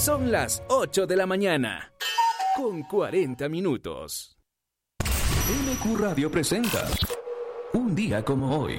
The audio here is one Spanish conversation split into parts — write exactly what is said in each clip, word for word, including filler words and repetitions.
Son las ocho de la mañana, con cuarenta minutos. M Q Radio presenta Un día como hoy.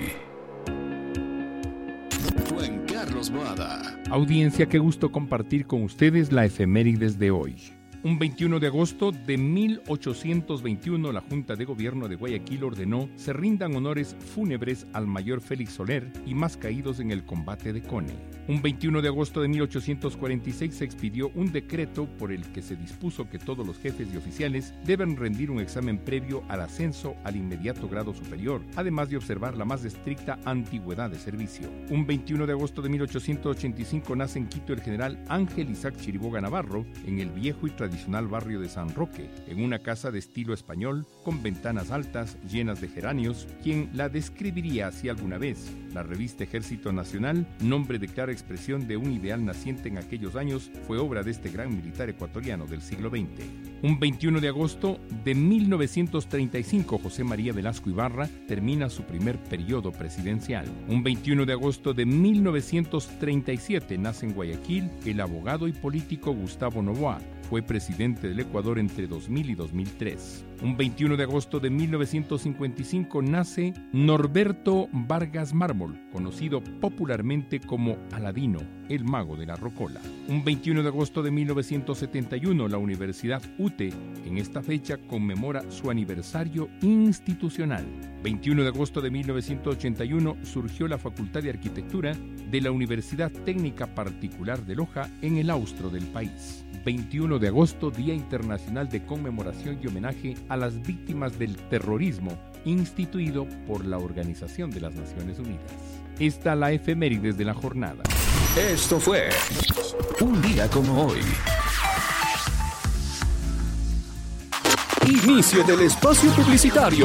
Juan Carlos Boada. Audiencia, qué gusto compartir con ustedes la efemérides de hoy. Un veintiuno de agosto de mil ochocientos veintiuno, la Junta de Gobierno de Guayaquil ordenó se rindan honores fúnebres al mayor Félix Soler y más caídos en el combate de Cone. Un veintiuno de agosto de mil ochocientos cuarenta y seis se expidió un decreto por el que se dispuso que todos los jefes y oficiales deben rendir un examen previo al ascenso al inmediato grado superior, además de observar la más estricta antigüedad de servicio. Un veintiuno de agosto de mil ochocientos ochenta y cinco nace en Quito el general Ángel Isaac Chiriboga Navarro, en el viejo y tradicional tradicional barrio de San Roque, en una casa de estilo español con ventanas altas llenas de geranios, quien la describiría así alguna vez. La revista Ejército Nacional, nombre de clara expresión de un ideal naciente en aquellos años, fue obra de este gran militar ecuatoriano del siglo veinte. Un veintiuno de agosto de mil novecientos treinta y cinco, José María Velasco Ibarra termina su primer periodo presidencial. Un veintiuno de agosto de mil novecientos treinta y siete nace en Guayaquil el abogado y político Gustavo Noboa. Fue presidente del Ecuador entre dos mil y dos mil tres. Un veintiuno de agosto de mil novecientos cincuenta y cinco nace Norberto Vargas Mármol, conocido popularmente como Aladino, el mago de la rocola. Un veintiuno de agosto de mil novecientos setenta y uno, la Universidad U T E, en esta fecha conmemora su aniversario institucional. veintiuno de agosto de mil novecientos ochenta y uno surgió la Facultad de Arquitectura de la Universidad Técnica Particular de Loja en el austro del país. veintiuno de agosto, Día Internacional de Conmemoración y Homenaje a las Víctimas del Terrorismo, instituido por la Organización de las Naciones Unidas. Esta la efemérides de la jornada. Esto fue Un día como hoy. Inicio del espacio publicitario.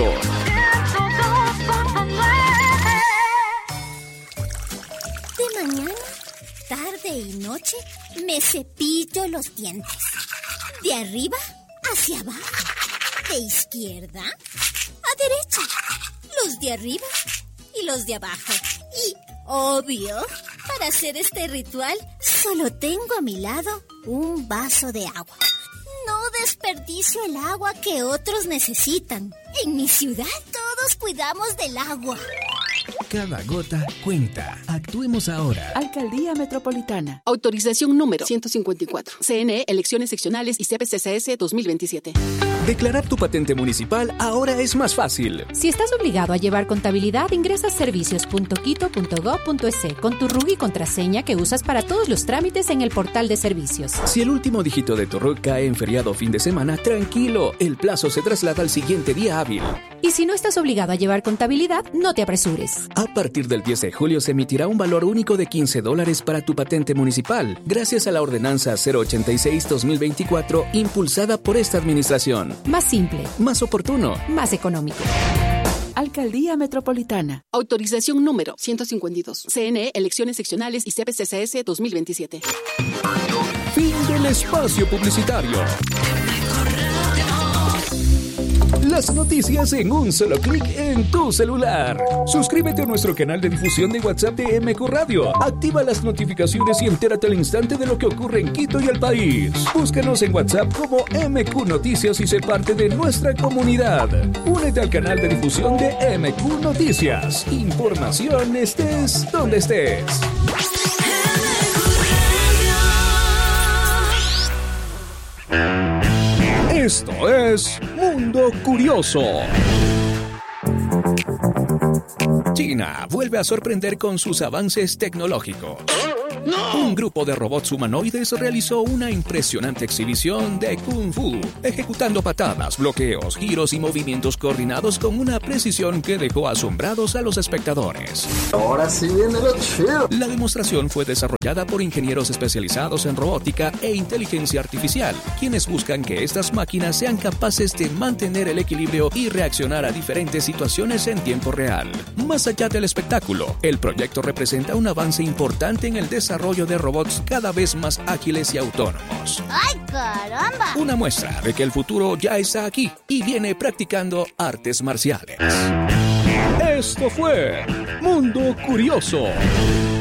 De mañana, tarde y noche me cepillo los dientes. De arriba hacia abajo. De izquierda a derecha. Los de arriba y los de abajo. Y, obvio, para hacer este ritual solo tengo a mi lado un vaso de agua. No desperdicio el agua que otros necesitan. En mi ciudad todos cuidamos del agua. Cada gota cuenta. Actuemos ahora. Alcaldía Metropolitana. Autorización número ciento cincuenta y cuatro. C N E, elecciones seccionales y C P C C S dos mil veintisiete. Declarar tu patente municipal ahora es más fácil. Si estás obligado a llevar contabilidad, ingresa a servicios punto quito punto gob punto es con tu R U C y contraseña que usas para todos los trámites en el portal de servicios. Si el último dígito de tu R U C cae en feriado o fin de semana, tranquilo, el plazo se traslada al siguiente día hábil. Y si no estás obligado a llevar contabilidad, no te apresures. A partir del diez de julio se emitirá un valor único de quince dólares para tu patente municipal, gracias a la ordenanza cero ochenta y seis guión dos mil veinticuatro impulsada por esta administración. Más simple. Más oportuno. Más económico. Alcaldía Metropolitana. Autorización número ciento cincuenta y dos. C N E, elecciones seccionales y C P C C S dos mil veintisiete. Fin del espacio publicitario. Las noticias en un solo clic en tu celular. Suscríbete a nuestro canal de difusión de WhatsApp de M Q Radio. Activa las notificaciones y entérate al instante de lo que ocurre en Quito y el país. Búscanos en WhatsApp como M Q Noticias y sé parte de nuestra comunidad. Únete al canal de difusión de M Q Noticias. Información estés donde estés. Esto es Mundo Curioso. China vuelve a sorprender con sus avances tecnológicos. ¡No! Un grupo de robots humanoides realizó una impresionante exhibición de Kung Fu, ejecutando patadas, bloqueos, giros y movimientos coordinados con una precisión que dejó asombrados a los espectadores. Ahora sí viene lo chido. La demostración fue desarrollada por ingenieros especializados en robótica e inteligencia artificial, quienes buscan que estas máquinas sean capaces de mantener el equilibrio y reaccionar a diferentes situaciones en tiempo real. Más allá del espectáculo, el proyecto representa un avance importante en el desarrollo de robots cada vez más ágiles y autónomos. ¡Ay, caramba! Una muestra de que el futuro ya está aquí y viene practicando artes marciales. Esto fue Mundo Curioso.